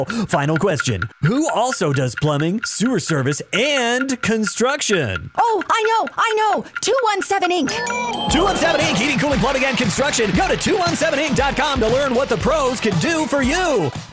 Final question. Who also does plumbing, sewer service, and construction? Oh, I know. 217 Inc. 217 Inc. Heating, cooling, plumbing, and construction. Go to 217inc.com to learn what the pros can do for you.